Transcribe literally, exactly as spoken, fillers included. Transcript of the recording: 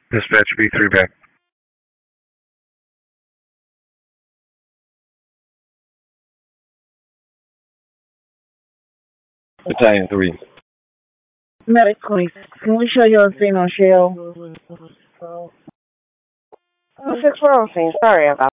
Dispatch B three back. Battalion three. Medic police. Can we show you a scene on Shell? Oh, six four on scene. Sorry about